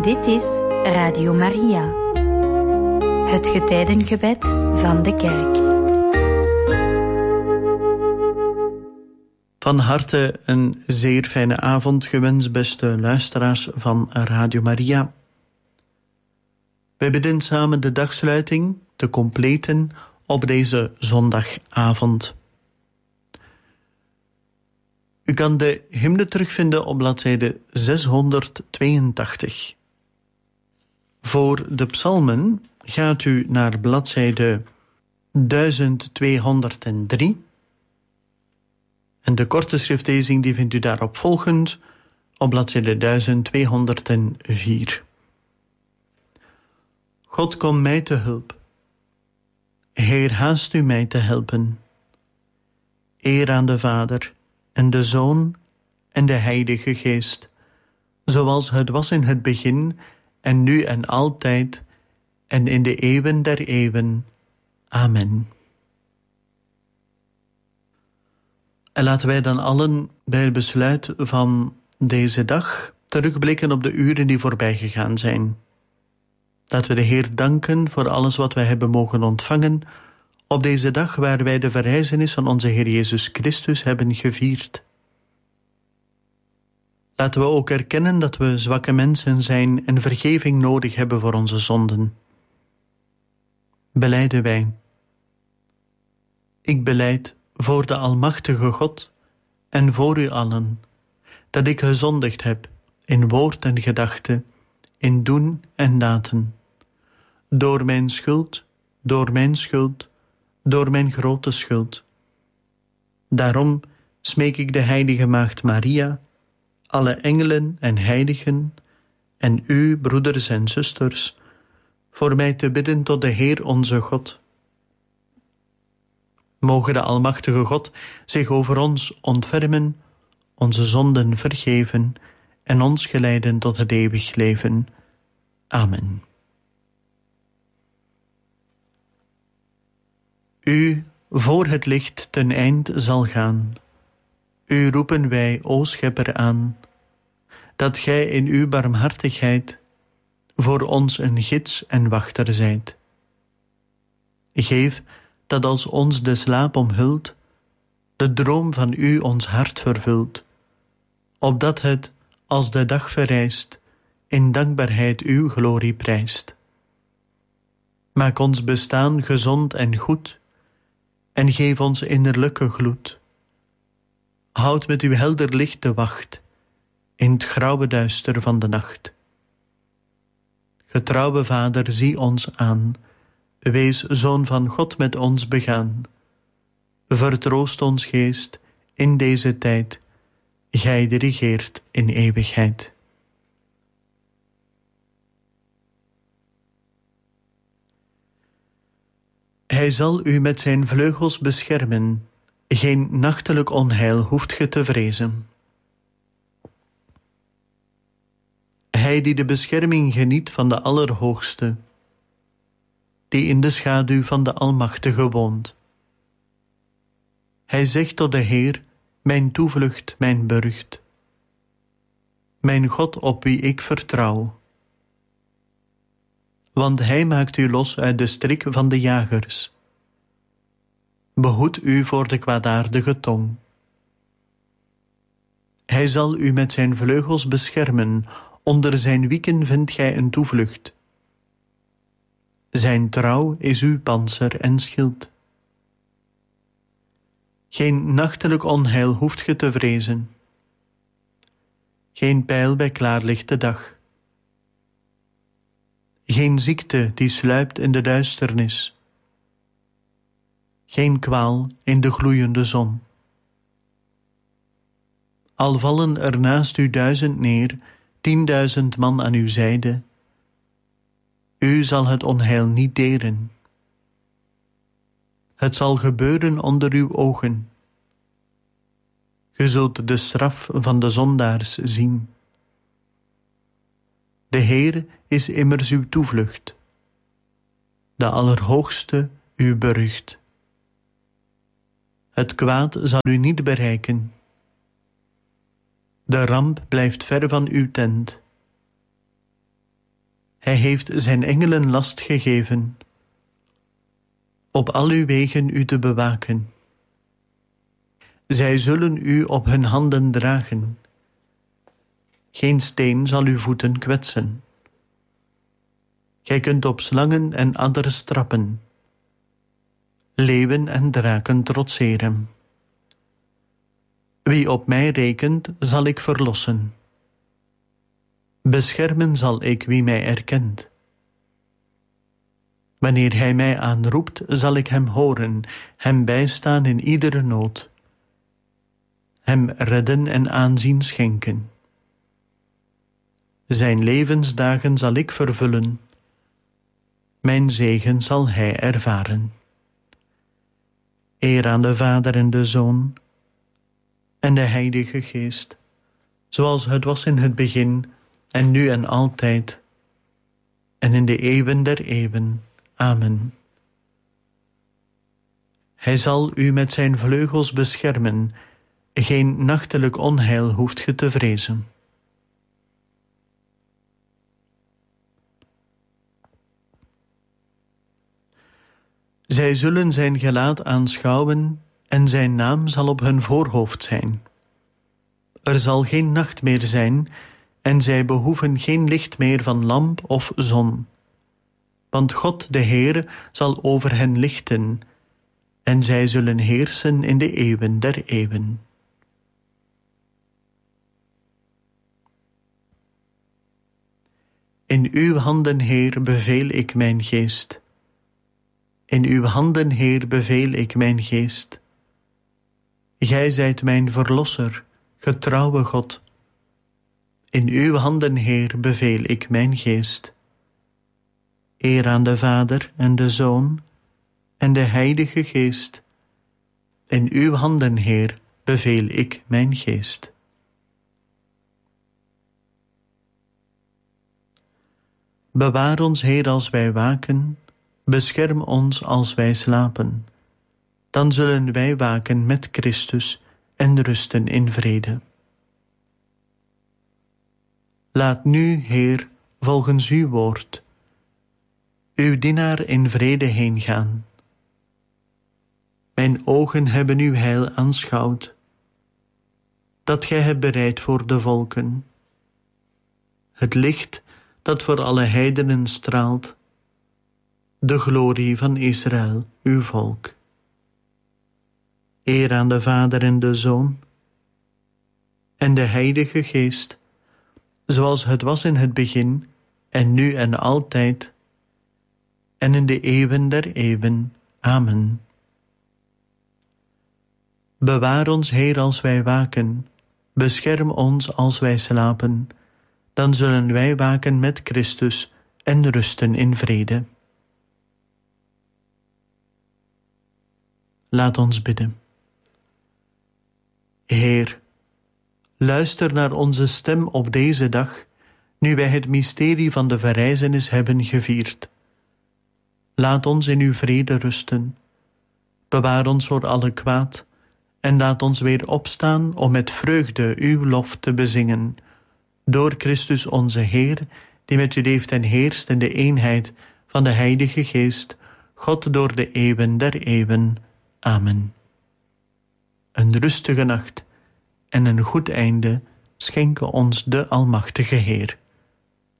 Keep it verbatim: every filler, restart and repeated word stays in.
Dit is Radio Maria, het getijdengebed van de kerk. Van harte een zeer fijne avond gewenst, beste luisteraars van Radio Maria. Wij bidden samen de dagsluiting te completen op deze zondagavond. U kan de hymne terugvinden op bladzijde zeshonderdtweeëntachtig. Voor de psalmen gaat u naar bladzijde duizend tweehonderddrie. En de korte schriftlezing die vindt u daarop volgend op bladzijde duizend tweehonderdvier. God, kom mij te hulp. Heer, haast u mij te helpen. Eer aan de Vader en de Zoon en de Heilige Geest, zoals het was in het begin en nu en altijd en in de eeuwen der eeuwen. Amen. En laten wij dan allen bij het besluit van deze dag terugblikken op de uren die voorbij gegaan zijn. Dat we de Heer danken voor alles wat wij hebben mogen ontvangen op deze dag waar wij de verrijzenis van onze Heer Jezus Christus hebben gevierd. Laten we ook erkennen dat we zwakke mensen zijn en vergeving nodig hebben voor onze zonden. Belijden wij. Ik belijd voor de Almachtige God en voor u allen, dat ik gezondigd heb in woord en gedachte, in doen en daden. Door mijn schuld, door mijn schuld, door mijn grote schuld. Daarom smeek ik de heilige Maagd Maria, alle engelen en heiligen, en u, broeders en zusters, voor mij te bidden tot de Heer onze God. Moge de Almachtige God zich over ons ontfermen, onze zonden vergeven en ons geleiden tot het eeuwig leven. Amen. U voor het licht ten eind zal gaan. U roepen wij, o Schepper, aan, dat gij in uw barmhartigheid voor ons een gids en wachter zijt. Geef dat als ons de slaap omhult, de droom van u ons hart vervult, opdat het, als de dag verrijst, in dankbaarheid uw glorie prijst. Maak ons bestaan gezond en goed, en geef ons innerlijke gloed. Houd met uw helder licht de wacht, in het grauwe duister van de nacht. Getrouwe Vader, zie ons aan, wees Zoon van God met ons begaan. Vertroost ons geest in deze tijd, gij die regeert in eeuwigheid. Hij zal u met zijn vleugels beschermen, geen nachtelijk onheil hoeft ge te vrezen. Hij die de bescherming geniet van de Allerhoogste, die in de schaduw van de Almachtige woont. Hij zegt tot de Heer, mijn toevlucht, mijn burcht, mijn God op wie ik vertrouw. Want hij maakt u los uit de strik van de jagers. Behoed u voor de kwaadaardige tong. Hij zal u met zijn vleugels beschermen, onder zijn wieken vindt gij een toevlucht. Zijn trouw is uw pantser en schild. Geen nachtelijk onheil hoeft ge te vrezen. Geen pijl bij klaarlichte dag. Geen ziekte die sluipt in de duisternis. Geen kwaal in de gloeiende zon. Al vallen er naast u duizend neer, tienduizend man aan uw zijde, u zal het onheil niet deren. Het zal gebeuren onder uw ogen. Ge zult de straf van de zondaars zien. De Heer is immers uw toevlucht, de Allerhoogste uw burcht. Het kwaad zal u niet bereiken. De ramp blijft ver van uw tent. Hij heeft zijn engelen last gegeven op al uw wegen u te bewaken. Zij zullen u op hun handen dragen. Geen steen zal uw voeten kwetsen. Gij kunt op slangen en adders trappen, leeuwen en draken trotseren. Wie op mij rekent, zal ik verlossen. Beschermen zal ik wie mij erkent. Wanneer hij mij aanroept, zal ik hem horen, hem bijstaan in iedere nood, hem redden en aanzien schenken. Zijn levensdagen zal ik vervullen, mijn zegen zal hij ervaren. Eer aan de Vader en de Zoon en de Heilige Geest, zoals het was in het begin en nu en altijd en in de eeuwen der eeuwen. Amen. Hij zal u met zijn vleugels beschermen, geen nachtelijk onheil hoeft ge te vrezen. Zij zullen zijn gelaat aanschouwen en zijn naam zal op hun voorhoofd zijn. Er zal geen nacht meer zijn en zij behoeven geen licht meer van lamp of zon. Want God de Heer zal over hen lichten en zij zullen heersen in de eeuwen der eeuwen. In uw handen, Heer, beveel ik mijn geest. In uw handen, Heer, beveel ik mijn geest. Gij zijt mijn verlosser, getrouwe God. In uw handen, Heer, beveel ik mijn geest. Eer aan de Vader en de Zoon en de Heilige Geest. In uw handen, Heer, beveel ik mijn geest. Bewaar ons, Heer, als wij waken, bescherm ons als wij slapen. Dan zullen wij waken met Christus en rusten in vrede. Laat nu, Heer, volgens uw woord, uw dienaar in vrede heen gaan. Mijn ogen hebben uw heil aanschouwd, dat gij hebt bereid voor de volken. Het licht dat voor alle heidenen straalt, de glorie van Israël, uw volk. Eer aan de Vader en de Zoon en de Heilige Geest, zoals het was in het begin en nu en altijd en in de eeuwen der eeuwen. Amen. Bewaar ons, Heer, als wij waken, bescherm ons als wij slapen, dan zullen wij waken met Christus en rusten in vrede. Laat ons bidden. Heer, luister naar onze stem op deze dag, nu wij het mysterie van de verrijzenis hebben gevierd. Laat ons in uw vrede rusten. Bewaar ons voor alle kwaad en laat ons weer opstaan om met vreugde uw lof te bezingen. Door Christus onze Heer, die met u leeft en heerst in de eenheid van de Heilige Geest, God door de eeuwen der eeuwen. Amen. Een rustige nacht en een goed einde schenke ons de Almachtige Heer.